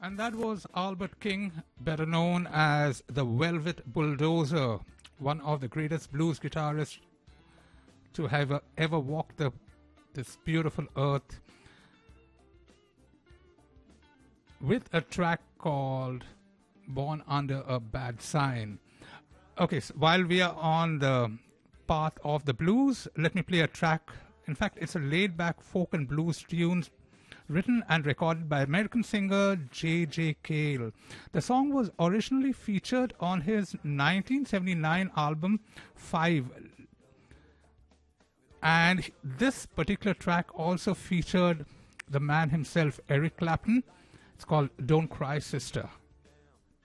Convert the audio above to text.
And that was Albert King, better known as the Velvet Bulldozer, one of the greatest blues guitarists to have ever walked this beautiful earth, with a track called Born Under a Bad Sign. Okay, so while we are on the path of the blues, let me play a track. In fact, it's a laid-back folk and blues tune written and recorded by American singer J.J. Cale. The song was originally featured on his 1979 album 5. And this particular track also featured the man himself, Eric Clapton. It's called Don't Cry Sister.